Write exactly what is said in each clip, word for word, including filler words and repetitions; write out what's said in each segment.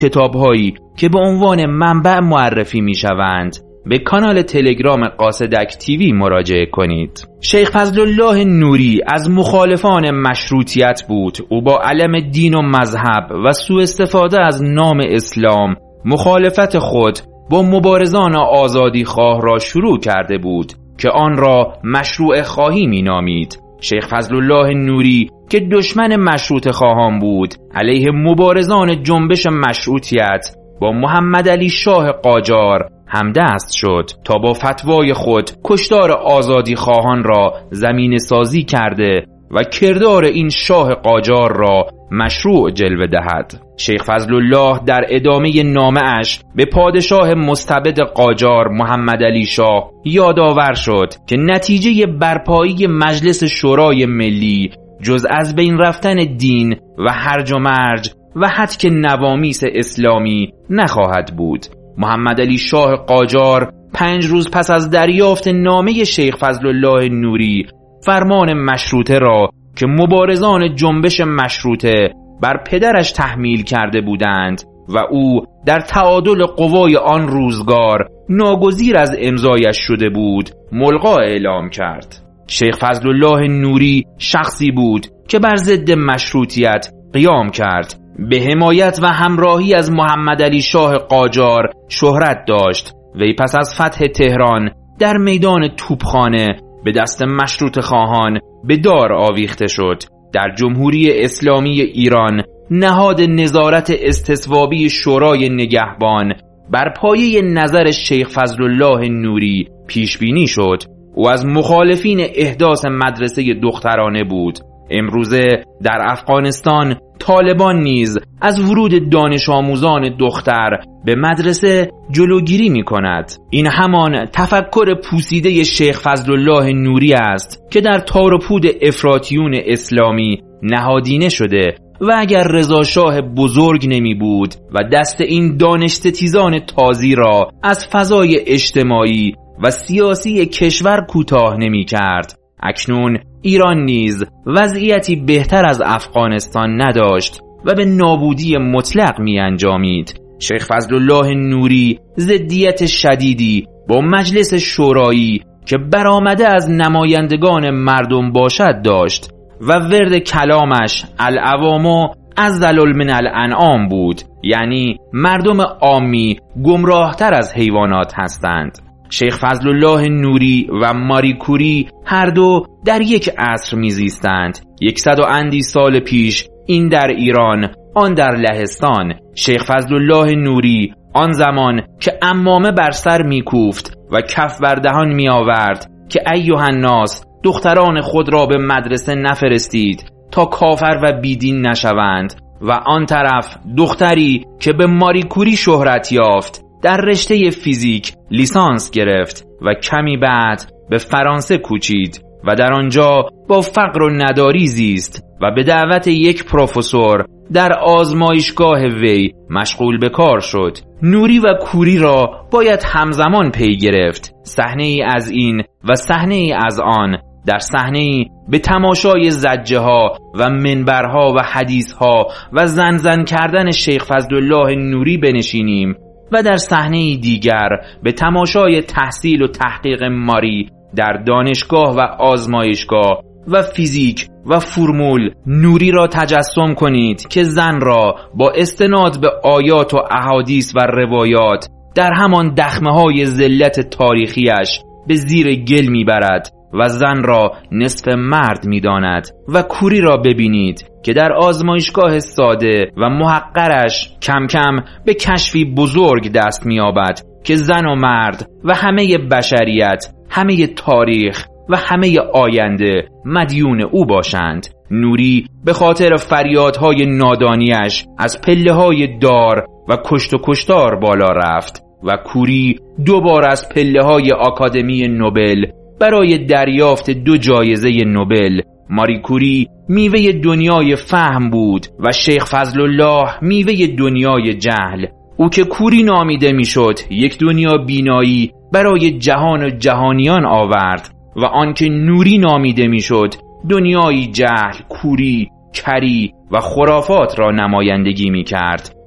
کتاب‌هایی که به عنوان منبع معرفی می‌شوند به کانال تلگرام قاصدک تیوی مراجعه کنید. شیخ فضلالله نوری از مخالفان مشروطیت بود. او با علم دین و مذهب و سوء استفاده از نام اسلام مخالفت خود با مبارزان آزادی خواه را شروع کرده بود که آن را مشروع خواهی می نامید. شیخ فضلالله نوری که دشمن مشروط خواهان بود، علیه مبارزان جنبش مشروطیت با محمد علی شاه قاجار همدست شد تا با فتوای خود کشتار آزادی خواهان را زمین سازی کرده و کردار این شاه قاجار را مشروع جلوه دهد. شیخ فضلالله در ادامه نامه اش به پادشاه مستبد قاجار محمد علی شاه یادآور شد که نتیجه برپایی مجلس شورای ملی جز از بین رفتن دین و هرج و مرج و هتک نوامیس اسلامی نخواهد بود. محمد علی شاه قاجار پنج روز پس از دریافت نامه شیخ فضلالله نوری فرمان مشروطه را که مبارزان جنبش مشروطه بر پدرش تحمیل کرده بودند و او در تعادل قوای آن روزگار ناگزیر از امضایش شده بود ملغا اعلام کرد. شیخ فضلالله نوری شخصی بود که بر ضد مشروطیت قیام کرد. به حمایت و همراهی از محمد علی شاه قاجار شهرت داشت. وی پس از فتح تهران در میدان توپخانه به دست مشروط خواهان به دار آویخته شد. در جمهوری اسلامی ایران نهاد نظارت استصوابی شورای نگهبان بر پایه نظر شیخ فضلالله نوری پیش بینی شد. او از مخالفین احداث مدرسه دخترانه بود. امروزه در افغانستان طالبان نیز از ورود دانش آموزان دختر به مدرسه جلوگیری می کند. این همان تفکر پوسیده شیخ فضلالله نوری است که در تار و پود افراطیون اسلامی نهادینه شده و اگر رضا شاه بزرگ نمی بود و دست این دانش ستیزان تازی را از فضای اجتماعی و سیاسی کشور کوتاه نمی کرد، اکنون ایران نیز وضعیتی بهتر از افغانستان نداشت و به نابودی مطلق می انجامید. شیخ فضلالله نوری ضدیت شدیدی با مجلس شورایی که برآمده از نمایندگان مردم باشد داشت و ورد کلامش العوام اضل من الانعام بود، یعنی مردم عامی گمراهتر از حیوانات هستند. شیخ فضلالله نوری و ماری کوری هر دو در یک عصر میزیستند. یکصد و اندی سال پیش این در ایران، آن در لهستان. شیخ فضلالله نوری آن زمان که عمامه بر سر میکوفت و کف بر دهان میآورد که ایها الناس دختران خود را به مدرسه نفرستید تا کافر و بیدین نشوند، و آن طرف دختری که به ماری کوری شهرت یافت در رشته فیزیک لیسانس گرفت و کمی بعد به فرانسه کوچید و در آنجا با فقر و نداری زیست و به دعوت یک پروفسور در آزمایشگاه وی مشغول به کار شد. نوری و کوری را باید همزمان پی گرفت. صحنه ای از این و صحنه ای از آن. در صحنه ای به تماشای زجه ها و منبرها و حدیث ها و زن زن کردن شیخ فضلالله نوری بنشینیم و در صحنه دیگر به تماشای تحصیل و تحقیق ماری در دانشگاه و آزمایشگاه و فیزیک و فرمول نوری را تجسم کنید که زن را با استناد به آیات و احادیث و روایات در همان دخمه های ذلت تاریخیش به زیر گل میبرد و زن را نصف مرد میداند، و کوری را ببینید که در آزمایشگاه ساده و محقرش کم کم به کشفی بزرگ دست می‌یابد که زن و مرد و همه بشریت، همه تاریخ و همه آینده مدیون او باشند. نوری به خاطر فریادهای نادانیش از پله‌های دار و کشت و کشتار بالا رفت و کوری دوبار از پله‌های آکادمی نوبل برای دریافت دو جایزه نوبل. ماری کوری میوه دنیای فهم بود و شیخ فضلالله میوه دنیای جهل. او که کوری نامیده میشد یک دنیا بینایی برای جهان و جهانیان آورد و آن که نوری نامیده میشد دنیای جهل، کوری، کری و خرافات را نمایندگی میکرد.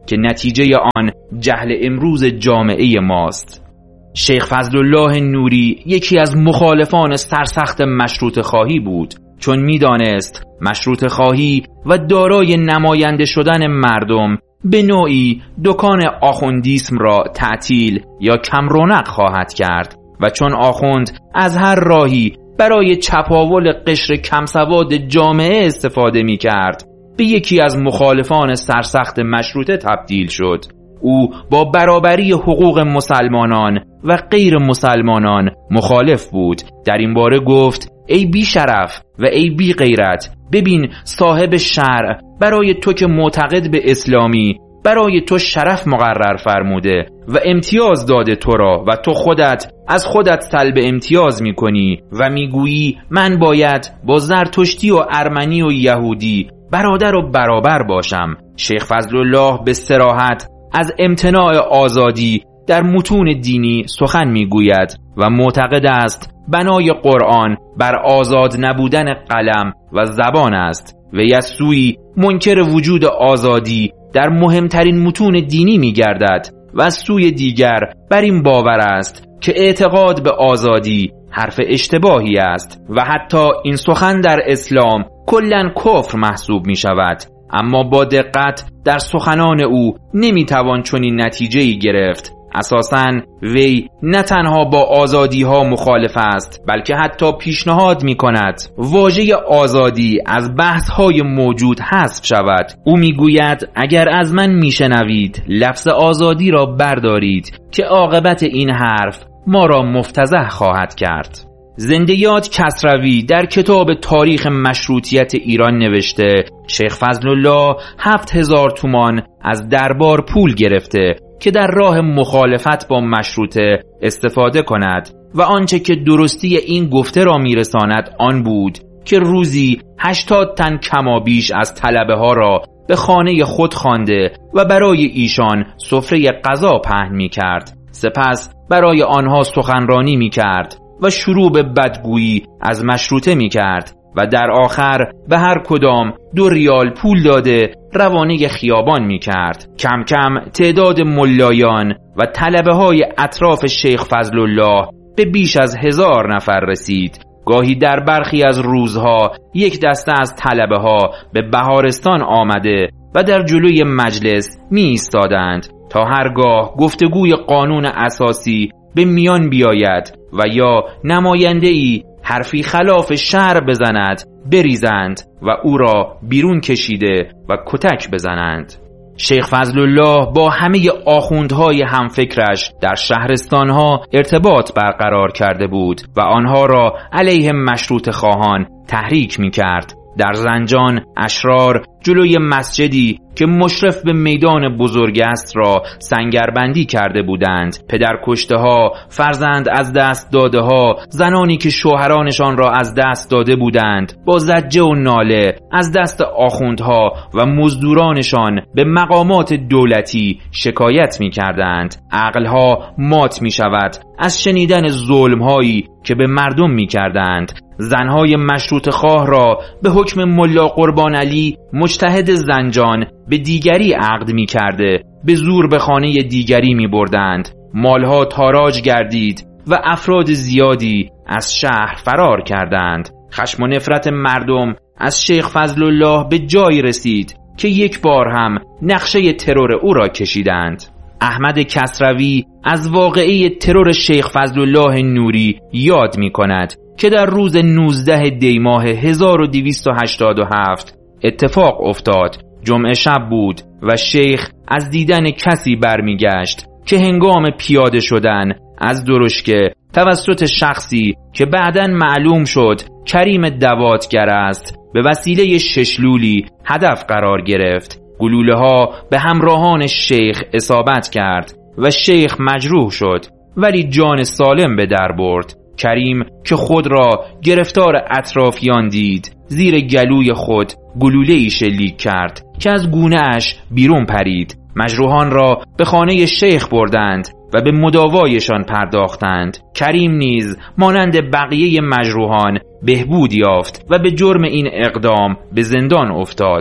که نتیجه آن جهل امروز جامعه ماست. شیخ فضلالله نوری یکی از مخالفان سرسخت مشروطه خواهی بود، چون میدانست مشروطه خواهی و دارای نماینده شدن مردم به نوعی دکان آخوندیسم را تعطیل یا کم رونق خواهد کرد و چون آخوند از هر راهی برای چپاول قشر کمسواد جامعه استفاده می کرد، به یکی از مخالفان سرسخت مشروطه تبدیل شد. او با برابری حقوق مسلمانان و غیر مسلمانان مخالف بود. در این باره گفت: ای بی شرف و ای بی غیرت، ببین صاحب شرع برای تو که معتقد به اسلامی برای تو شرف مقرر فرموده و امتیاز داده تو را و تو خودت از خودت سلب امتیاز می کنی و می گویی من باید با زرتشتی و ارمنی و یهودی برادر و برابر باشم. شیخ فضلالله به صراحت از امتناع آزادی در متون دینی سخن می گوید و معتقد است بنای قرآن بر آزاد نبودن قلم و زبان است و از سوی منکر وجود آزادی در مهمترین متون دینی می گردد و از سوی دیگر بر این باور است که اعتقاد به آزادی حرف اشتباهی است و حتی این سخن در اسلام کلاً کفر محسوب می شود. اما با دقت در سخنان او نمی توان چنین نتیجه‌ای گرفت. اساساً وی نه تنها با آزادی ها مخالف است، بلکه حتی پیشنهاد می کند واژه آزادی از بحث های موجود حذف شود. او می گوید اگر از من می شنوید لفظ آزادی را بردارید که عاقبت این حرف ما را مفتضح خواهد کرد. زنده یاد کسروی در کتاب تاریخ مشروطیت ایران نوشته شیخ فضلالله هفت هزار تومان از دربار پول گرفته که در راه مخالفت با مشروطه استفاده کند و آنچه که درستی این گفته را میرساند آن بود که روزی هشتاد تن کمابیش از طلبه ها را به خانه خود خوانده و برای ایشان سفره غذا پهن می کرد. سپس برای آنها سخنرانی می کرد و شروع به بدگویی از مشروطه می کرد و در آخر به هر کدام دو ریال پول داده روانه خیابان می کرد. کم کم تعداد ملایان و طلبه های اطراف شیخ فضلالله به بیش از هزار نفر رسید. گاهی در برخی از روزها یک دسته از طلبه ها به بهارستان آمده و در جلوی مجلس می ایستادند تا هرگاه گفتگوی قانون اساسی به میان بیاید و یا نماینده‌ای حرفی خلاف شرع بزند بریزند و او را بیرون کشیده و کتک بزنند. شیخ فضلالله با همه آخوندهای همفکرش در شهرستانها ارتباط برقرار کرده بود و آنها را علیه مشروطه خواهان تحریک می کرد. در زنجان اشرار جلوی مسجدی که مشرف به میدان بزرگ است را سنگربندی کرده بودند. پدر کشته ها، فرزند از دست داده ها، زنانی که شوهرانشان را از دست داده بودند با زجه و ناله از دست آخوندها و مزدورانشان به مقامات دولتی شکایت می کردند. عقلها مات می شود از شنیدن ظلمهایی که به مردم می کردند. زنهای مشروط خواه را به حکم ملا قربان علی مجتهد زنجان به دیگری عقد می کرده به زور به خانه دیگری می بردند. مالها تاراج گردید و افراد زیادی از شهر فرار کردند. خشم و نفرت مردم از شیخ فضلالله به جایی رسید که یک بار هم نقشه ترور او را کشیدند. احمد کسروی از واقعه ترور شیخ فضلالله نوری یاد می کند که در روز نوزده دی ماه هزار و دویست و هشتاد و هفت اتفاق افتاد. جمعه شب بود و شیخ از دیدن کسی برمیگشت که هنگام پیاده شدن از درشکه توسط شخصی که بعداً معلوم شد کریم دواتگر است به وسیله ششلولی هدف قرار گرفت. گلوله ها به همراهان شیخ اصابت کرد و شیخ مجروح شد ولی جان سالم به در برد. کریم که خود را گرفتار اطرافیان دید زیر گلوی خود گلوله‌ای شلیک کرد که از گونه اش بیرون پرید. مجروحان را به خانه شیخ بردند و به مداوایشان پرداختند. کریم نیز مانند بقیه مجروحان بهبود یافت و به جرم این اقدام به زندان افتاد.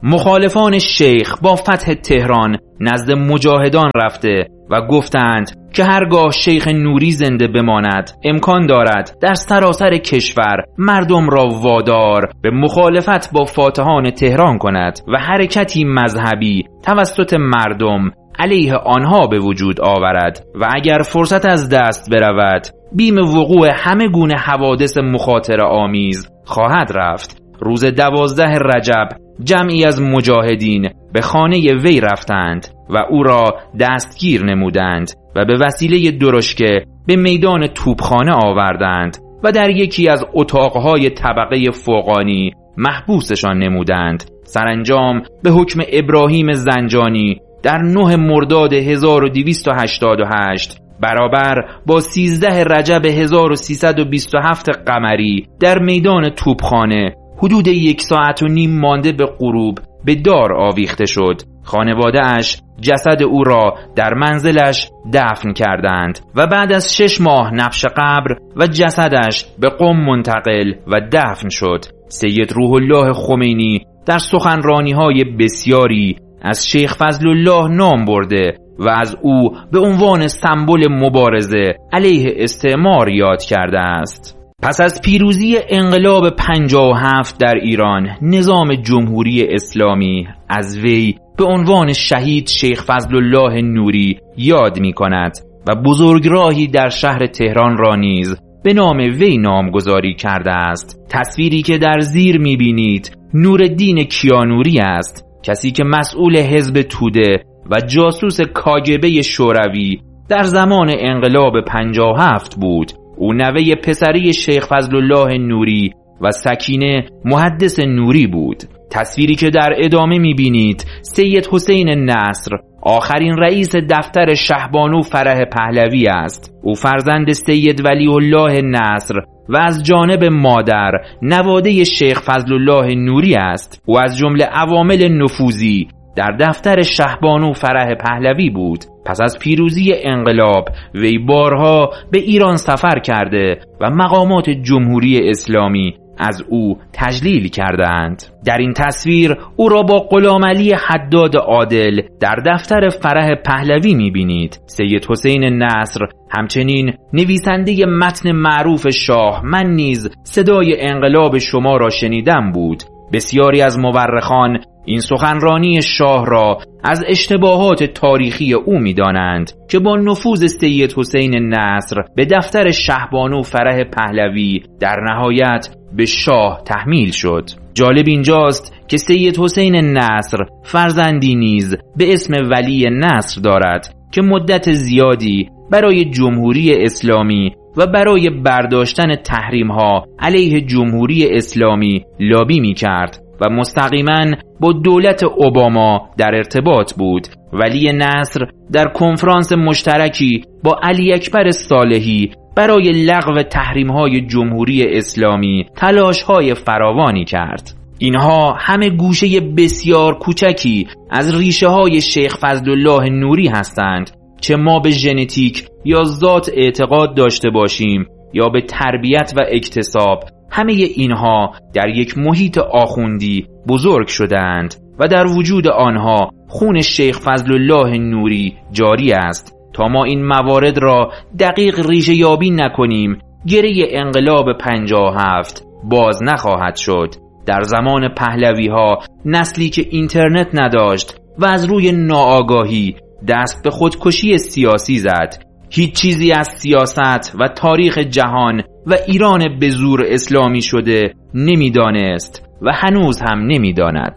مخالفان شیخ با فتح تهران نزد مجاهدان رفته و گفتند که هرگاه شیخ نوری زنده بماند امکان دارد در سراسر کشور مردم را وادار به مخالفت با فاتحان تهران کند و حرکتی مذهبی توسط مردم علیه آنها به وجود آورد و اگر فرصت از دست برود بیم وقوع همه گونه حوادث مخاطره آمیز خواهد رفت. روز دوازده رجب جمعی از مجاهدین به خانه وی رفتند و او را دستگیر نمودند و به وسیله درشکه به میدان توپخانه آوردند و در یکی از اتاقهای طبقه فوقانی محبوسشان نمودند. سرانجام به حکم ابراهیم زنجانی در نه مرداد هزار و دویست و هشتاد و هشت برابر با سیزده رجب هزار و سیصد و بیست و هفت قمری در میدان توپخانه حدود یک ساعت و نیم مانده به غروب به دار آویخته شد. خانواده اش جسد او را در منزلش دفن کردند و بعد از شش ماه نبش قبر و جسدش به قم منتقل و دفن شد. سید روح الله خمینی در سخنرانی‌های بسیاری از شیخ فضل الله نام برده و از او به عنوان سمبل مبارزه علیه استعمار یاد کرده است. پس از پیروزی انقلاب پنجاه و هفت در ایران، نظام جمهوری اسلامی از وی به عنوان شهید شیخ فضل الله نوری یاد می کند و بزرگراهی در شهر تهران را نیز به نام وی نامگذاری کرده است. تصویری که در زیر می بینید نورالدین کیانوری است، کسی که مسئول حزب توده و جاسوس کاگبه شوروی در زمان انقلاب پنجاه و هفت بود. او نوه پسری شیخ فضل الله نوری و سکینه محدث نوری بود. تصویری که در ادامه می‌بینید سید حسین نصر آخرین رئیس دفتر شهبانو فرح پهلوی است. او فرزند سید ولی الله نصر و از جانب مادر نواده شیخ فضل الله نوری است. او از جمله عوامل نفوذی در دفتر شهبانو فرح پهلوی بود. پس از پیروزی انقلاب وی بارها به ایران سفر کرده و مقامات جمهوری اسلامی از او تجلیل کردند. در این تصویر او را با غلامعلی حداد عادل در دفتر فرح پهلوی می‌بینید. سید حسین نصر همچنین نویسنده متن معروف شاه من نیز صدای انقلاب شما را شنیدم بود. بسیاری از مورخان این سخنرانی شاه را از اشتباهات تاریخی او می‌دانند که با نفوذ سید حسین نصر به دفتر شهبانو فرح پهلوی در نهایت به شاه تحمیل شد. جالب اینجاست که سید حسین نصر فرزندی نیز به اسم ولی نصر دارد که مدت زیادی برای جمهوری اسلامی و برای برداشتن تحریم‌ها علیه جمهوری اسلامی لابی می‌کرد و مستقیما با دولت اوباما در ارتباط بود. ولی نصر در کنفرانس مشترکی با علی اکبر صالحی برای لغو تحریم‌های جمهوری اسلامی تلاش‌های فراوانی کرد. اینها همه گوشه بسیار کوچکی از ریشه‌های شیخ فضل الله نوری هستند، چه ما به ژنتیک یا ذات اعتقاد داشته باشیم یا به تربیت و اکتساب، همه اینها در یک محیط آخوندی بزرگ شدند و در وجود آنها خون شیخ فضل الله نوری جاری است. تا ما این موارد را دقیق ریشه یابی نکنیم گره انقلاب پنجاه و هفت باز نخواهد شد. در زمان پهلوی ها نسلی که اینترنت نداشت و از روی ناآگاهی دست به خودکشی سیاسی زد. هیچ چیزی از سیاست و تاریخ جهان و ایران به زور اسلامی شده نمیدانست و هنوز هم نمیداند.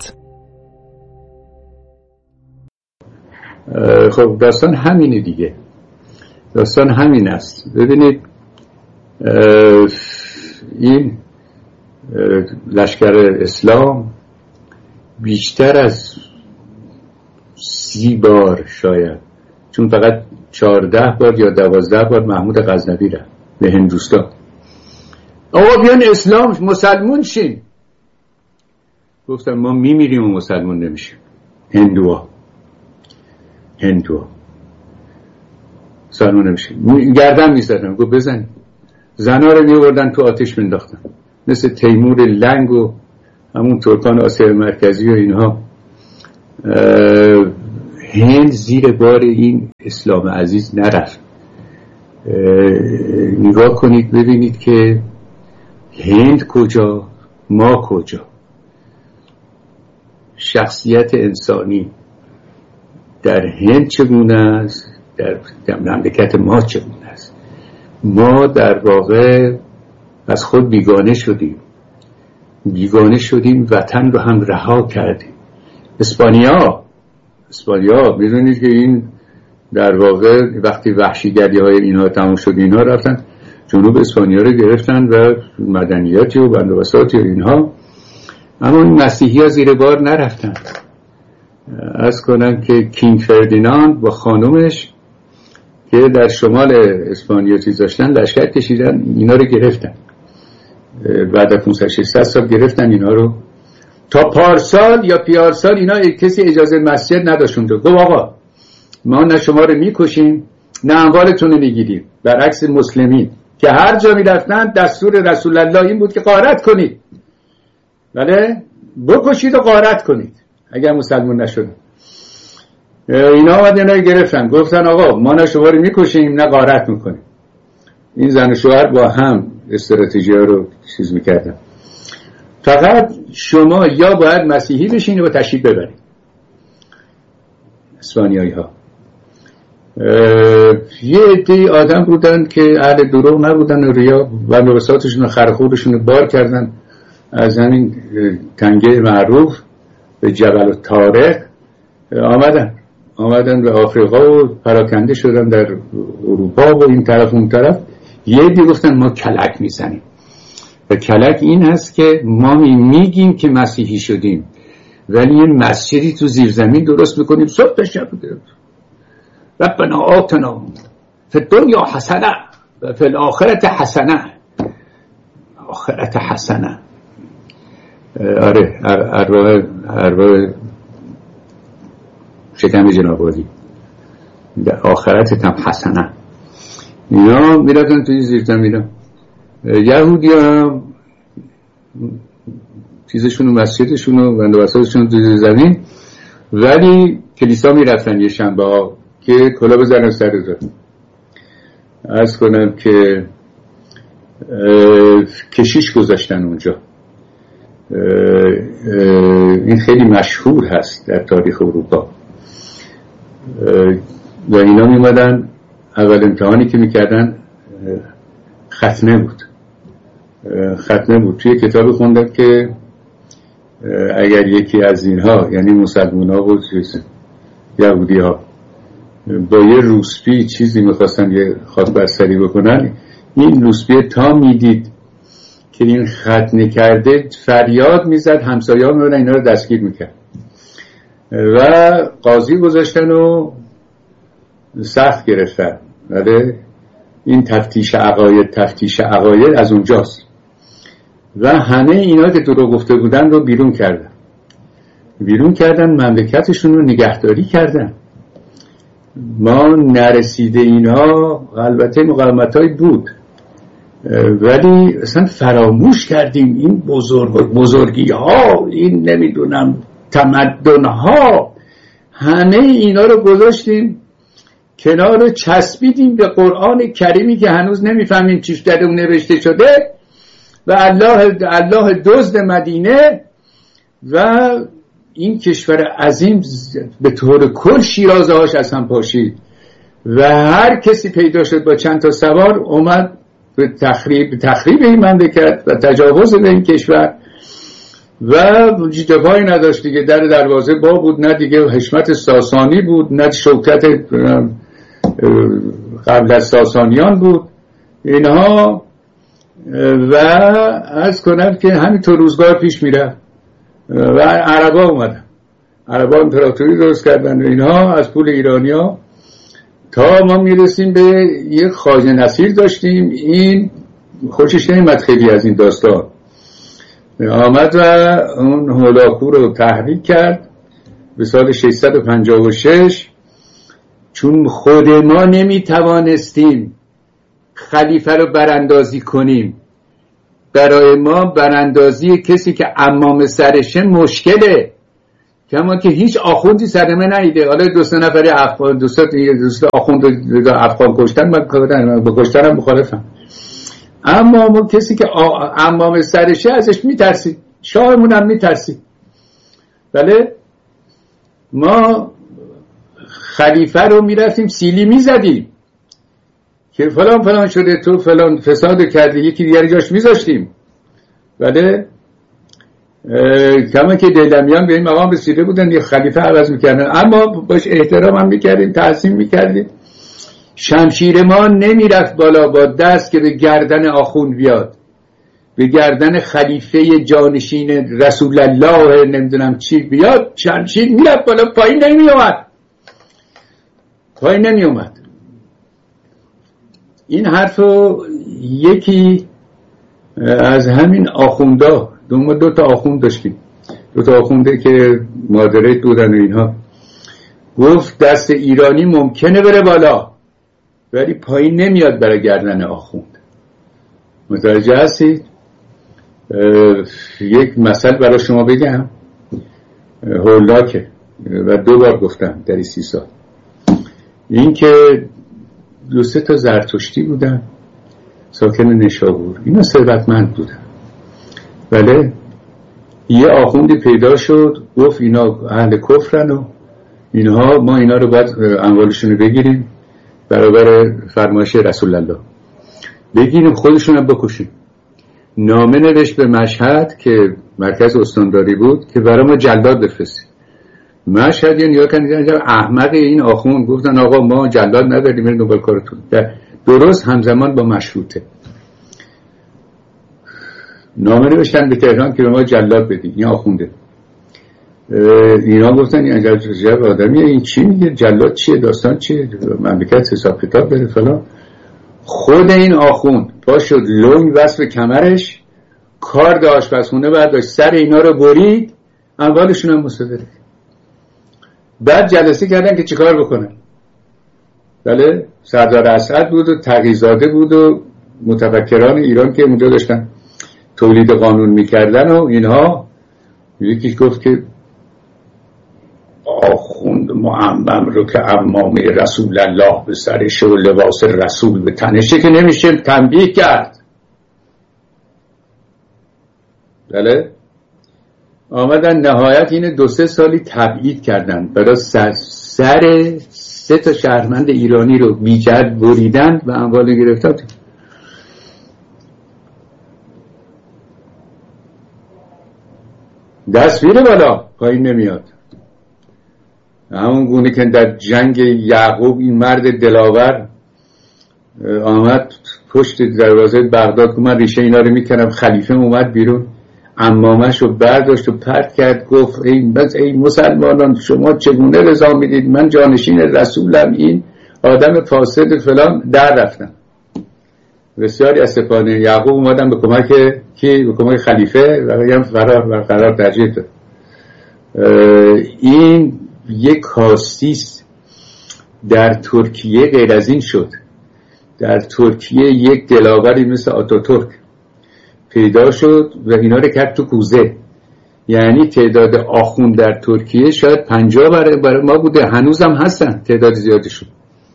خب داستان همینه دیگه، داستان همین است. ببینید این لشکر اسلام بیشتر از سی بار شاید، چون فقط چهارده بار یا دوازده بار محمود غزنوی رفت به هندوستان. آقا بیان اسلام مسلمون شین. گفتم ما میمیریم و مسلمون نمیشیم. هندوها هندوها مسلمون نمیشیم. گردن میزدن، گفت بزن. زنا رو میوردن تو آتش مینداختن، مثل تیمور لنگ و همون ترکان آسیا مرکزی و اینها هند زیر بار این اسلام عزیز نرفت. نگاه کنید ببینید که هند کجا، ما کجا. شخصیت انسانی در هند چگونه است، در, در مملکت ما چگونه است. ما در واقع از خود بیگانه شدیم بیگانه شدیم وطن رو هم رها کردیم. اسپانیا اسپانیا میدونید که این در واقع وقتی وحشیگری های اینها تمام شد، اینها رفتن جنوب اسپانیا رو گرفتن و مدنیاتی و بندوبساتی و اینها، اما این مسیحی ها زیر بار نرفتن. از کنم که کینگ فردیناند با خانومش که در شمال اسپانیا چیز داشتن لشکر کشیدن، اینا رو گرفتن. بعد از پانصد ششصد سال گرفتن اینا رو. تا پارسال یا پیارسال اینا کسی اجازه مسجد نداشتند. گفت آقا ما نه شما رو میکشیم نه اموالتون رو میگیریم، برعکس مسلمین که هر جا میرفتن دستور رسول الله این بود که غارت کنید، بله بکشید و غارت کنید اگر مسلمان نشدن. اینا آمدن اینا گرفتن، گفتن آقا ما نه شما رو میکشیم نه غارت میکنیم. این زن و شوهر با هم استراتژی ها رو چیز میکردن. فقط شما یا باید مسیحی بشین و تشریف ببرید. اسپانیایی ها یه عده آدم بودن که اهل دروغ نبودن و ریا و نوبساتشون و خرخورشون رو بار کردن از همین تنگه معروف به جبل طارق آمدن آمدن به آفریقا و پراکنده شدن در اروپا و این طرف اون طرف. یه عده گفتن ما کلک میزنیم و کلک این هست که ما میگیم که مسیحی شدیم ولی یه مسجدی تو زیر زمین درست میکنیم صبح تا شب. ربنا آتنا فی الدنیا حسنه و فی الاخرت حسنه. آخرت حسنه، آره ارواح ارواح شکم جناب عالی، در آخرت هم حسنه. اینا میرفتن توی زیر زمین. یهودی هم چیزشون و مسجدشون و بندوبساتشون توی زیر زمین، ولی کلیسا میرفتن یه شنبه ها که کلا بزنن سر رو. عرض کنم که کشیش گذاشتن اونجا. این خیلی مشهور هست در تاریخ اروپا. و اینا میمدن اول امتحانی که میکردن ختنه بود ختنه بود توی کتاب خوندم که اگر یکی از اینها یعنی مسلمان ها و یهودی ها با یه روسپی چیزی میخواستن یه خاک برسری بکنن، این روسپی تا میدید که این ختنه کرده فریاد میزد، همسایه‌ها میبودن اینا رو دستگیر میکرد و قاضی گذاشتن و سخت گرفتن. ولی این تفتیش عقاید تفتیش عقاید از اونجاست و همه اینا که دروغ گفته بودن رو بیرون کردن بیرون کردن مملکتشون رو نگهداری کردن. ما نرسیده اینها البته مقاومت‌های بود ولی اصلا فراموش کردیم این بزرگ بزرگی ها، این نمیدونم تمدن ها، همه اینا رو گذاشتیم کنار رو چسبیدیم به قرآن کریمی که هنوز نمیفهمیم چیش در اون نوشته شده و الله الله دزد مدینه و این کشور عظیم به طور کل شیرازه هاش از هم پاشید و هر کسی پیدا شد با چند تا سوار اومد به تخریب تخریب این مملکت و تجاوز به این کشور و جیجپایی نداشت دیگه. در دروازه با بود، نه دیگه حشمت ساسانی بود نه شوکت قبل از ساسانیان بود اینها. و از کنم که همینطور روزگار پیش میره و عربا اومدن، عربا امپراتوری درست کردن و اینها از پول ایرانیا تا ما میرسیم به یک خواجه نصیر داشتیم. این خوشش نمیاد خیلی از این داستان، آمد و اون هولاکو رو تحریک کرد به سال ششصد و پنجاه و شش. چون خود ما نمیتوانستیم خلیفه رو براندازی کنیم، برای ما براندازی کسی که امام سرشه مشکله. کما که هیچ آخوندی صدمه نیده. حالا دو سه نفری افغان دوستا دوستا آخوند افغان کشتن، من کردن با کشتنم مخالفم، اما ما کسی که امام سرشه ازش میترسید، شاهمون هم میترسید. بله ما خلیفه رو میرفتیم سیلی میزدیم که فلان فلان شده، تو فلان فساد کردی، یکی دیگری جاش میذاشتیم. بله کما که دیلمیان به این مقام رسیده بودن یه خلیفه عوض میکردن، اما باش احترام هم میکردیم، تعظیم میکردیم. شمشیر ما نمیرفت بالا با دست که به گردن آخوند بیاد، به گردن خلیفه جانشین رسول الله نمیدونم چی بیاد، شمشیر میرفت بالا، پایین نمیومد، پایین نمیومد. این حرفو یکی از همین آخوندا، دو, دو تا آخوند داشتیم، دو تا آخونده که مادریت بودن و اینها، گفت دست ایرانی ممکنه بره بالا ولی پایین نمیاد برای گردن آخوند. متوجه هستید؟ یک مثل برای شما بگم، هولاکه و دو بار گفتم در این سی سال. این که دو سه تا زرتشتی بودن ساکن نشابور، اینا ثروتمند بودن. بله یه آخوندی پیدا شد گفت اینا اهل کفرن و اینها، ما اینا رو باید اموالشون رو بگیریم برابر فرمایش رسول الله، بگیریم خودشون هم بکشیم. نامه نوشت به مشهد که مرکز استانداری بود که برای ما جلاد بفرستید. مشهد یا نیا کنید احمق این آخوند گفتن آقا ما جلاد نداریم، برید دنبال کارتون. درست همزمان با مشروطه نامه نوشتن به تهران که به ما جلاد بدید. این آخونده اینا گفتن این عجب آدمیه، این چی میگه، جلاد چیه، داستان چیه، مملکت حساب کتاب بره فلان. خود این آخوند پا شد لنگ وصف کمرش، کارد آشپزخونه برداشت، سر اینا رو برید، اموالشون هم مصادره. بعد جلسه کردن که چیکار بکنن. بله سردار اسعد بود و تقی‌زاده بود و متفکران ایران که اونجا داشتن تولید قانون میکردن و اینها. یکی گفت که آخوند معمم رو که عمامه رسول الله به سرش و لباس رسول به تنشه که نمیشه تنبیه کرد. بله آمدن نهایت این دو سه سالی تبعید کردن، برای سر, سر سه تا شهروند ایرانی رو بیجد بریدن و اموال گرفتن. دست میره بالا پایین نمیاد. همون گونه که در جنگ یعقوب این مرد دلاور آمد پشت دروازه بغداد که من ریشه اینا رو میکنم، خلیفه اومد بیرون، عمامش رو برداشت و پرت کرد، گفت ای بس ای مسلمانان شما چگونه رضا میدید من جانشین رسولم، این آدم فاسد فلان. در رفتن بسیاری از سپاهیان یعقوب اومدن به کمک کی؟ به کمک خلیفه و هم فرار برقرار ترجیح داد. این یک کاستیست. در ترکیه غیر از این شد. در ترکیه یک دلاوری مثل آتاتورک پیدا شد و اینا رو کرد تو کوزه. یعنی تعداد آخوند در ترکیه شاید پنجاه برای, برای ما بوده، هنوزم هستن تعداد زیادشون.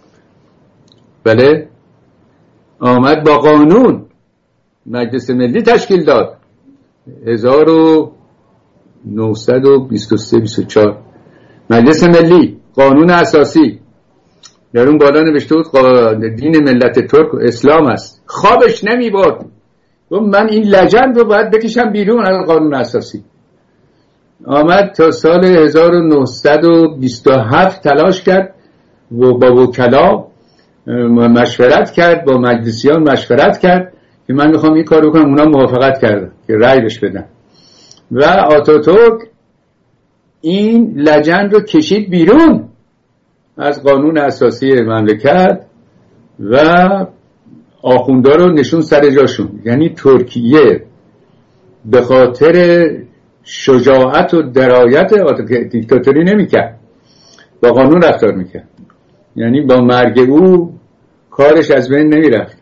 بله آمد با قانون مجلس ملی تشکیل داد هزار و نهصد و بیست و سه بیست و چهار مجلس ملی، قانون اساسی در اون بالا نوشته بود دین ملت ترک و اسلام است. خوابش نمی برد، گفت من این لجند رو باید بکشم بیرون از قانون اساسی. آمد تا سال هزار و نهصد و بیست و هفت تلاش کرد و با وکلا مشورت کرد، با مجلسیان مشورت کرد که من میخوام این کار بکنم. اونا موافقت کردن که رأی بهش بدن و آتاتورک این لجند رو کشید بیرون از قانون اساسی مملکت و آخوندا رو نشون سر جاشون. یعنی ترکیه به خاطر شجاعت و درایت دیکتاتوری نمیکرد، با قانون رفتار میکرد. یعنی با مرگ او کارش از بین نمیرفت.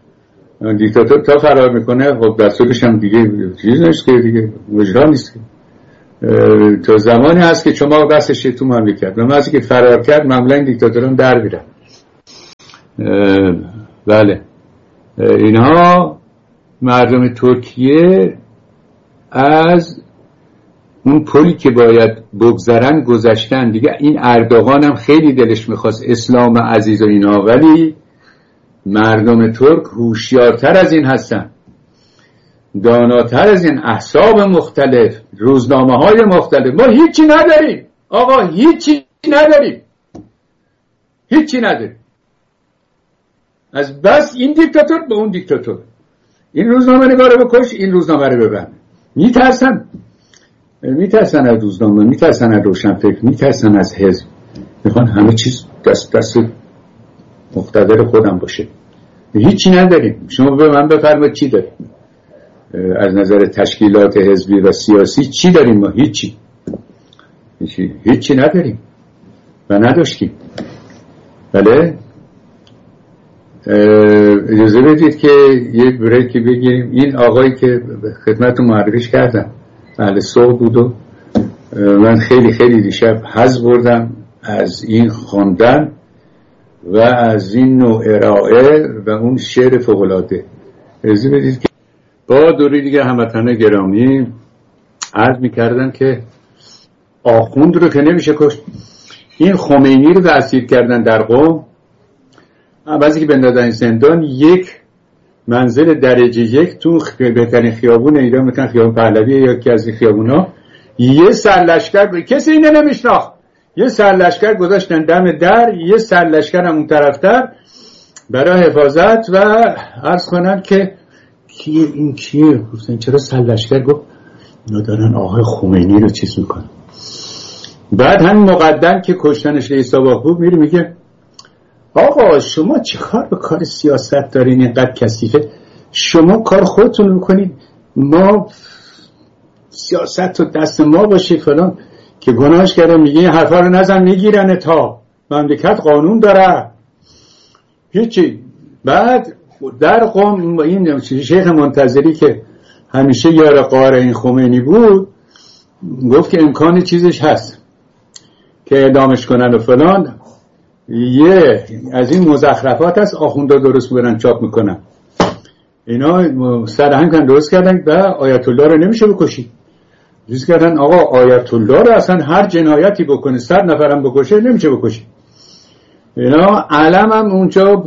دیکتاتور تا فرار میکنه خب دستورش هم دیگه چیز نیست که دیگه مجرا نیست که. تا زمانی هست که شما بسش تو مملکت و از که فرار کرد معمولا دیکتاتوران در میرن. بله اینها مردم ترکیه از اون پلی که باید بگذرن گذشتن دیگه. این اردوغان هم خیلی دلش میخواست اسلام عزیز و اینا، ولی مردم ترک هوشیارتر از این هستن، داناتر از این، احزاب مختلف، روزنامه های مختلف. ما هیچی نداریم آقا، هیچی نداریم، هیچی نداریم. از بس این دیکتاتور به اون دیکتاتور، این روزنامه نگاره بکش، این روزنامه رو ببند. میترسن میترسن از روزنامه، میترسن از روشنفکر، میترسن از حزب، میخوان همه چیز دست دست مقتدر خودم باشه. هیچی نداریم. شما به من بفرمایید چی داریم از نظر تشکیلات حزبی و سیاسی؟ چی داریم ما؟ هیچی هیچی, هیچی نداریم و نداشتیم. بله اجازه بدید که یک بریکی بگیریم. این آقایی که خدمتتون معرفیش کردم اهل صبح بود و من خیلی خیلی دیشب حظ بردم از این خواندن و از این نوع ارائه و اون شعر فوق‌العاده. اجازه بدید که با دوری دیگه هموطنان گرامی عرض می‌کردن که آخوند رو که نمیشه کشت. این خمینی رو اسیر کردن در قم، بعضی که بندازن زندان، یک منزل درجه یک تو بهترین خیابون ایران، مثلا خیابون پهلوی یا یکی از این خیابونا، یه سرلشکر، کسی اینو نمیشناخت، یه سرلشکر گذاشتن دم در، یه سرلشکر هم اون طرفتر برای حفاظت. و عرض کنم که کیه این کیه؟ گفتن چرا سرلشکر؟ گفت اینا دارن آقای خمینی رو چیز میکنن. بعد همین مقدم که کشتنش رئیس آباخو میره میگه آقا شما چه کار به کار سیاست دارین اینقدر کثیفه؟ شما کار خودتون میکنید، ما سیاست رو دست ما باشه فلان. که گناهش کرده میگه این حرفا رو نزن میگیرن، تا مملکت قانون داره هیچی. بعد در قم این شیخ منتظری که همیشه یار قاره این خمینی بود گفت که امکان چیزش هست که اعدامش کنن و فلان. یه از این مزخرفات هست آخوندا درست میکنن چاپ میکنن، اینا سرهنگ کردن درست کردن و آیت الله رو نمیشه بکشی. درست کردن آقا آیت الله رو اصلا هر جنایتی بکنه صد نفرم بکشه نمیشه بکشی. اینا علم هم اونجا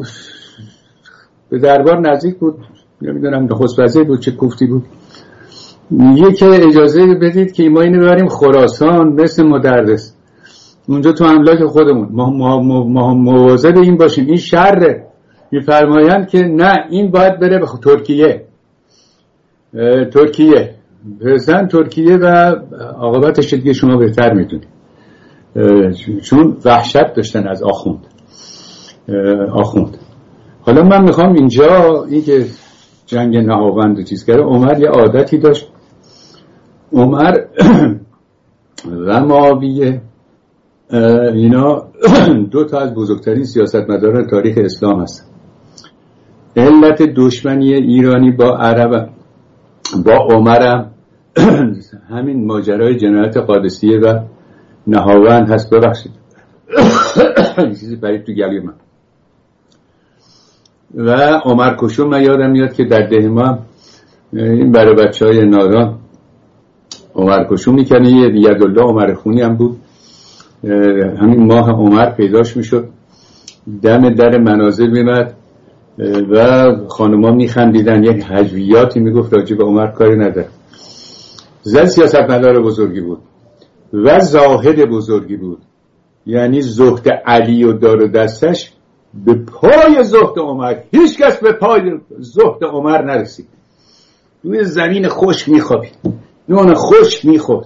به دربار نزدیک بود، نمیدونم نخست وزیر بود چه کوفتی بود، میگه که اجازه بدید که ما اینو ببریم خراسان مثل مدرس اونجا تو املاک خودمون، ما, ما, ما, ما مواظب این باشیم، این شره. میفرمایند که نه این باید بره به ترکیه، ترکیه بزن ترکیه و عاقبتش دیگه شما بهتر میدونید، چون وحشت داشتن از آخوند آخوند. حالا من میخوام اینجا این که جنگ نهاوند و چیز کرده، عمر یه عادتی داشت. عمر و معاویه اینا دو تا از بزرگترین سیاستمداران تاریخ اسلام هستن. علت دشمنی ایرانی با عرب با عمر همین ماجرای جنایت قادسیه و نهاوند هست. ببخشید چیزی پرید تو گلوی من. و عمر کشوم من یادم میاد که در ده ما این برای بچه های نادان عمر کشوم میکنه. یه یدالله عمر خونی هم بود، همین ماه عمر پیداش میشد، دم در منازل میمد و خانوما میخندیدن، یک هجویاتی میگفت راجع به عمر کاری نداره. زن سیاستمدار بزرگی بود و زاهد بزرگی بود، یعنی زهد علی و دار و دستش به پای زهد عمر، هیچ کس به پای زهد عمر نرسید. روی زمین خشک میخوابید، نون خشک میخورد.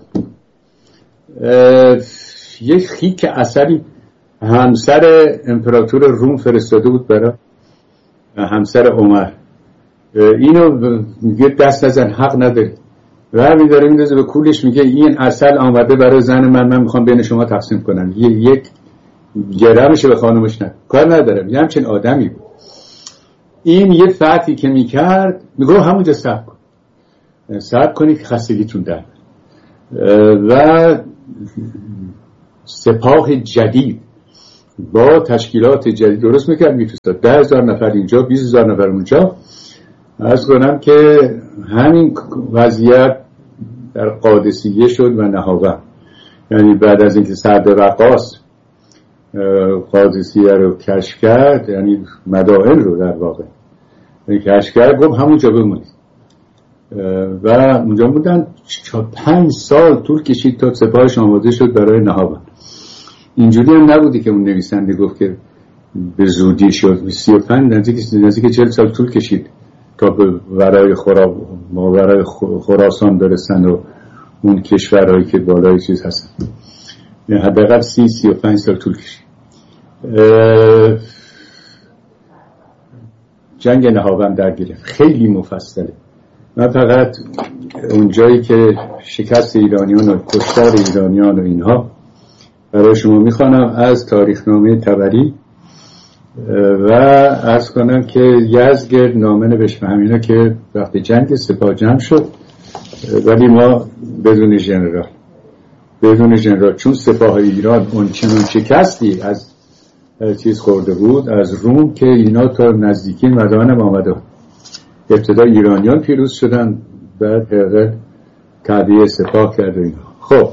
یک خیک عسلی همسر امپراتور روم فرستاده بود برای همسر عمر، اینو میگه دست نزن، حق نداری. و میداره میدازه به کولش، میگه این عسل آمده برای زن من، من میخوام بین شما تقسیم کنم، یک گرمشه به خانومش نه، کار ندارم. یه همچین آدمی بود. این یه فتحی که میکرد میگه همونجا صبر کن، صبر کنی که خستگیتون در. و سپاه جدید با تشکیلات جدید درست میکرد میفرستاد. ده هزار نفر اینجا، بیست هزار نفر اونجا. عرض کنم که همین وضعیت در قادسیه شد و نهاوند. یعنی بعد از اینکه سعد وقاص قادسیه رو کشف کرد، یعنی مدائن رو در واقع کشف کرد، گفت همونجا بمونید و اونجا بودن. پنج سال طول کشید تا سپاهش آماده شد برای نهاوند. اینجوری هم نبودی که اون نویسنده گفت که به زودی شد. سی و پنج نزدیک نزدیک چهل سال طول کشید تا به ورای خورا ماورای خراسان برسن و اون کشورهایی که بالای چیز هستن. حداقل سی سی و پنج سال طول کشید. جنگ نهاوند در گرفت، خیلی مفصله. من فقط اون جایی که شکست ایرانیان و کشتار ایرانیان و اینها برای شما میخوانم از تاریخنامه طبری و عرض کنم که یزدگرد نامه نوشت به همینا که وقتی جنگ سپاه جمع شد، ولی ما بدون ژنرال بدون ژنرال چون سپاه ایران اون چنون شکستی از چیز خورده بود از روم که اینا تا نزدیکی مدائن آمده. ابتدا ایرانیان پیروز شدن، بعد هرقل تعبیه سپاه کرده اینا. خب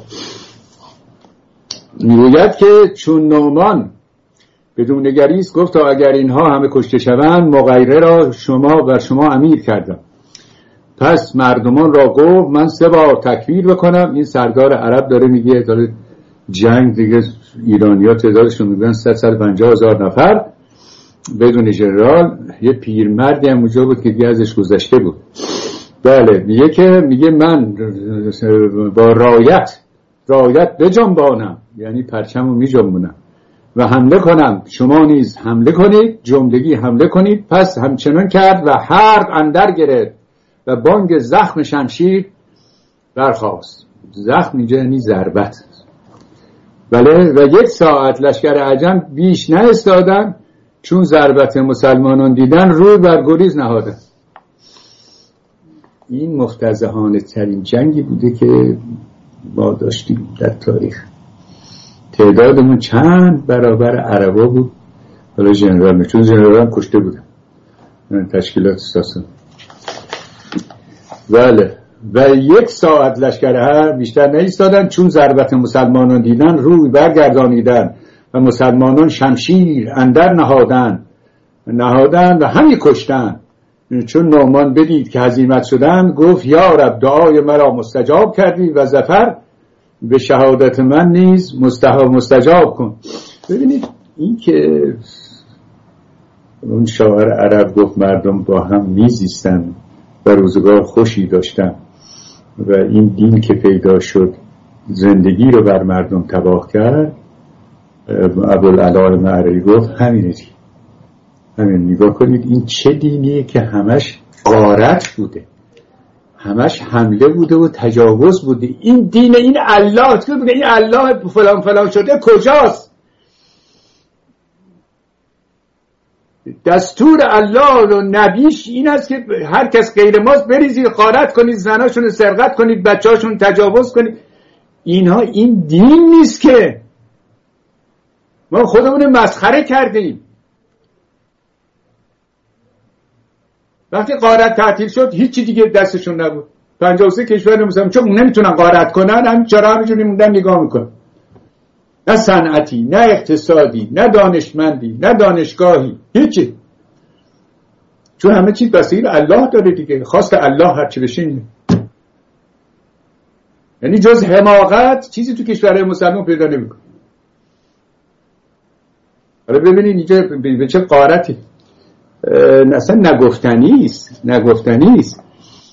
میگوید که چون نومان بدون نگریست گفت تا اگر اینها همه کشته شوند مغیره را شما بر شما امیر کردم. پس مردمان را گفت من سه بار تکبیر بکنم. این سردار عرب داره میگه داره جنگ دیگه ایرانی‌ها تعدادشون میگن صد و پنجاه هزار نفر بدون ژنرال. یه پیرمردی هم اونجا بود که دیگه ازش گذشته بود. بله میگه که میگه من با رایت رایت بجنبانم، یعنی پرچمو میجنبونم و حمله کنم، شما نیز حمله کنید، جملگی حمله کنید. پس همچنان کرد و حرب اندر گرفت و بانگ زخم شمشیر برخاست. زخم اینجا یعنی ضربت. بله و یک ساعت لشکر عجم بیش نایستادن، چون ضربت مسلمانان دیدن روی بر گریز نهادن. این مفتضحانه ترین جنگی بوده که ما داشتیم در تاریخ. تعدادمون چند برابر عربا بود. حالا ژنرال چون ژنرال هم کشته بودن تشکیلات ساسان. بله و یک ساعت لشکر هر بیشتر نایستادن، چون ضربت مسلمانان دیدن روی برگردانیدن و مسلمانان شمشیر اندر نهادن نهادن و همی کشتن. چون نعمان بدید که هزیمت شدن گفت یا رب دعای مرا مستجاب کردی و ظفر به شهادت من نیز مستجاب کن. ببینید این که اون شاعر عرب گفت مردم با هم میزیستن و روزگار خوشی داشتن و این دین که پیدا شد زندگی رو بر مردم تباه کرد. ابوالعلا معرایی گفت همینه دی. همین نگاه کنید این چه دینیه که همش غارت بوده، همش حمله بوده و تجاوز بوده. این دین این الله که بگه این الله فلان فلان شده کجاست؟ دستور الله و نبیش این است که هر کس غیر ماست بریزید غارت کنید، زناشون سرقت کنید، بچه‌هاشون تجاوز کنید. اینها این دین نیست که ما خودمون مسخره کردیم. وقتی غارت تعطیل شد هیچی دیگه دستشون نبود. پنجاه و سه کشور مثلا چون نمیتونن غارت کنن همین چرا همینجوری موندن نگاه میکنن. نه صنعتی، نه اقتصادی، نه دانشمندی، نه دانشگاهی، هیچی. چون همه چیز وسیله الله داره دیگه. خواست الله هرچی بشه اینه. یعنی جز حماقت چیزی تو کشورهای مسلمان پیدا نمیکنه. حالا ببینید اینجا به چه غارتی اصلا نگفتنی است نگفتنی است.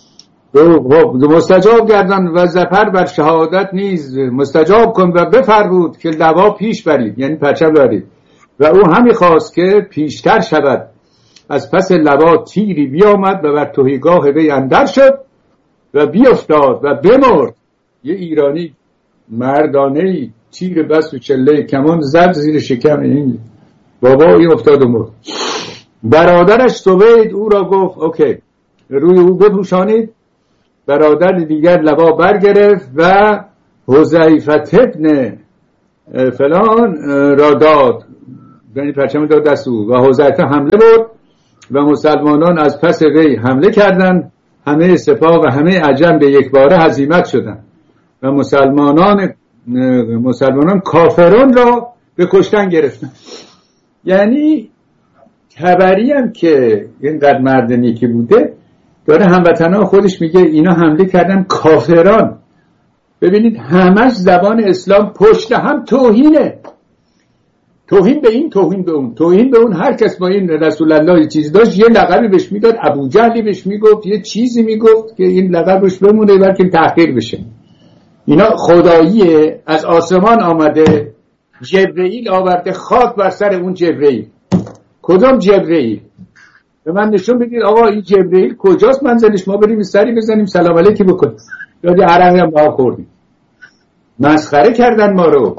مستجاب گردن و ظفر بر شهادت نیز مستجاب کن و بفرمود که لوا پیش برید، یعنی پرچم برید. و او همی خواست که پیشتر شود. از پس لوا تیری بیامد و بر تهیگاه وی اندر شد و بیافتاد و بمرد. یه ایرانی مردانه تیر بس و چله کمان زد زیر شکم این بابا، این افتاد و مرد. برادرش سوید او را گفت اوکی روی او بپوشانید. برادر دیگر لوا برگرفت و حذیفه ابن فلان را داد، یعنی پرچم داد دست او و حذیفه حمله برد و مسلمانان از پس وی حمله کردند، همه سپاه و همه عجم به یک باره هزیمت شدند و مسلمانان مسلمانان کافران را به کشتن گرفتند. یعنی تبری هم که اینقدر مرد نیکی بوده داره هموطنان خودش میگه اینا حمله کردن کافران. ببینید همش زبان اسلام پشت هم توهینه، توهین به این، توهین به اون، توهین به اون. هر کس با این رسول الله چیزی داشت یه لقبی بهش میداد، ابو جهلی بهش میگفت، یه چیزی میگفت که این لقبش بمونه بلکه تحقیر بشه. اینا خداییه، از آسمان آمده، جبرئیل آورده، خاک بر سر اون جبرئیل. کدام جبرئیل؟ به من نشون بدید آقا این جبرئیل کجاست منزلش، ما بریم سری بزنیم سلام علیکی بکنیم. یادی عرقی هم با خوردیم، مسخره کردن ما رو.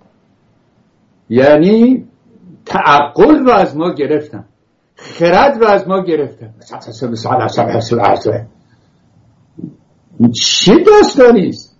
یعنی تعقل رو از ما گرفتن، خرد رو از ما گرفتن. چه داستانیست؟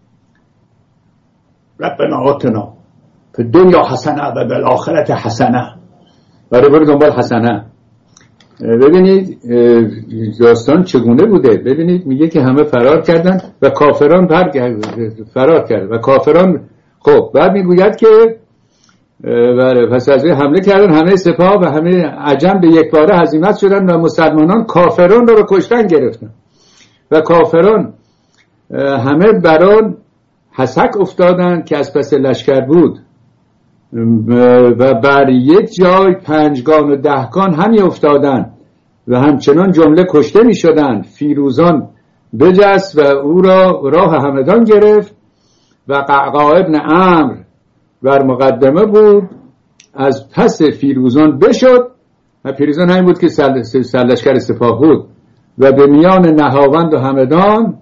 ربنا آتنا فی دنیا حسنه و بالآخرت حسنه. برای برو دنبال حسنه. ببینید داستان چگونه بوده. ببینید میگه که همه فرار کردن و کافران فرار کردن و کافران. خب بعد میگوید که بله پس از حمله کردن همه سپاه و همه عجم به یک باره هزیمت شدن و مسلمانان کافران را به کشتن گرفتن و کافران همه بران حسک افتادن که از پس لشکر بود و بر یک جای پنجگان و دهگان همی افتادن و همچنان جمله کشته می شدن. فیروزان بجست و او را راه همدان گرفت و قعقاع ابن عمرو بر مقدمه بود، از پس فیروزان بشد و فیروزان همین بود که سرلشکر سپاه بود و به میان نهاوند و همدان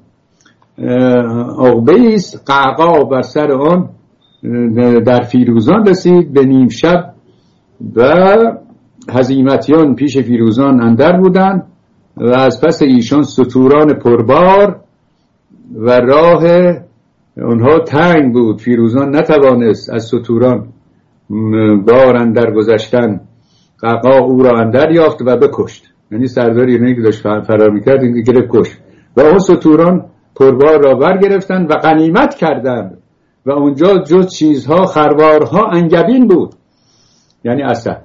عقبه ایست. قعقاع بر سر آن در فیروزان رسید به نیم شب و هزیمتیان پیش فیروزان اندر بودند و از پس ایشان ستوران پربار و راه اونها تنگ بود. فیروزان نتوانست از ستوران بار اندر گذشتن. قعقاع او را اندر یافت و بکشت. یعنی سردار ایرانی که داشت فرار میکرد این گرفت کشت و اون ستوران پربار را برگرفتند و غنیمت کردند و اونجا جز چیزها خروارها انگبین بود، یعنی عسل.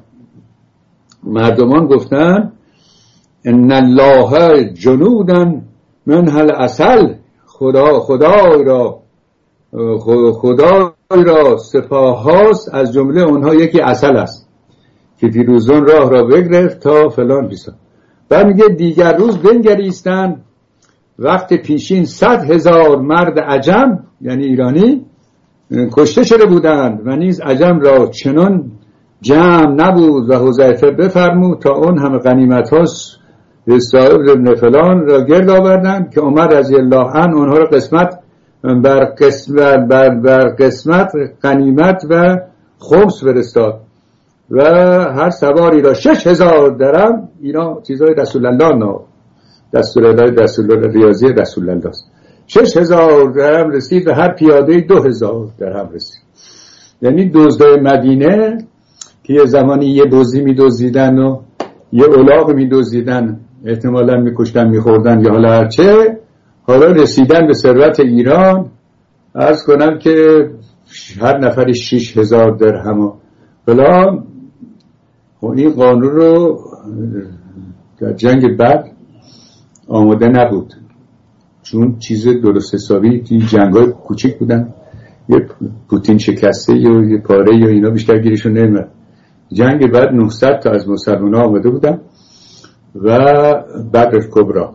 مردمان گفتن ان الله جنودن من هل عسل، خدا خدای را خدای را سپاه هاست، از جمله اونها یکی عسل است که فیروزان راه را بگرفت تا فلان بیسا. بعد میگه دیگر روز بنگریستند وقت پیشین صد هزار مرد عجم یعنی ایرانی کشته شده بودند و نیز عجم را چنان جمع نبود و حذیفه بفرمود تا اون همه غنیمت ها صاحب ابن فلان را گرد آوردند که عمر رضی الله عنه اونها را قسمت بر قسمت بر, بر قسمت غنیمت و خمس فرستاد و هر سواری را شش هزار درم. اینا چیزای رسول الله نه، دستور الله رسول الله ریاضی رسول الله است. شش هزار درم رسید و هر پیاده دو هزار درم رسید. یعنی دزدای مدینه که یه زمانی یه بزی می دزدیدن و یه الاغ می دزدیدن، احتمالاً می کشتن می خوردن یا حالا هرچه، حالا رسیدن به ثروت ایران. عرض کنم که هر نفری شش هزار درهم و فلان. این قانون رو در جنگ بعد آماده نبود، چون چیز درست حسابی این جنگ‌های کوچیک بودن، یه پوتین شکسته یا یه پاره یا اینا بیشتر گیرشون نمیاد. جنگ بعد نهصد تا از مسلمان‌ها آمده بودن و بدر کبرا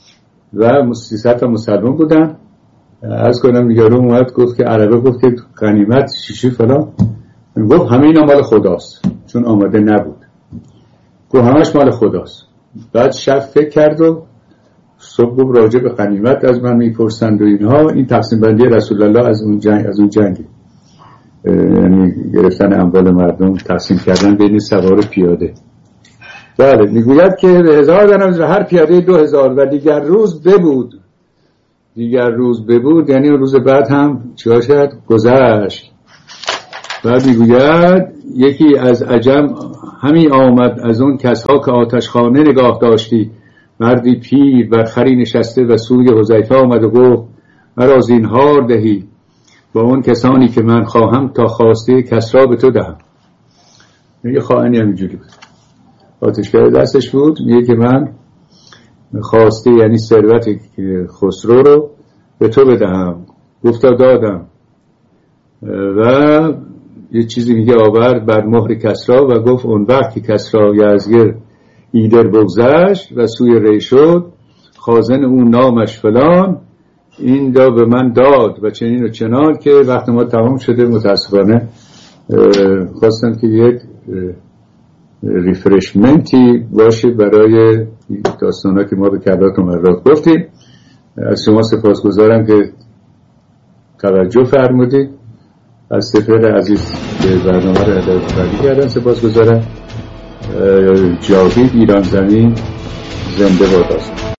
و سیصد تا مسلمان بودن. از کنم یارو اومد گفت که عربه گفت که غنیمت شیشی فلان، گفت همه اینا مال خداست، چون آماده نبود. گفت همش مال خداست. بعد شب فکر کرد و صبح گفت راجع به غنیمت از من میپرسند و اینها. این تقسیم بندی رسول الله از اون جنگ از اون جنگی، یعنی گرفتن اموال مردم تقسیم کردن بین سوار و پیاده. بله میگوید که به هزار درم و هر پیاده دو هزار و دیگر روز ببود دیگر روز ببود یعنی روز بعد هم چیکار شد؟ گذشت. بعد میگوید یکی از عجم همی آمد از اون کسها که آتشخانه نگاه داشتی، مردی پیر بر خری نشسته و سوی حذیفه آمد و گفت مرا زینهار دهی با اون کسانی که من خواهم تا خواسته کسرا به تو دهم. میگه خائنی همینجوری بود، آتشکده دستش بود، میگه که من خواسته یعنی ثروت خسرو رو به تو بدهم. گفتا دادم. و یه چیزی میگه آورد بر مهر کسرا و گفت اون وقت که کسرا یزگیر ایدر بگذشت و سوی ری شد، خازن اون نامش فلان این دا به من داد و چنین و چنان، که وقت ما تمام شده متاسفانه خواستم که یک ریفرشمنتی باشه برای داستانا که ما به کلات و مرات گفتیم. از شما سپاسگزارم که توجه فرمودید. از سفر عزیز به برنامه رو هدایت فرمودید کردن سپاسگزارم. جاوید ایران زمین زنده باد.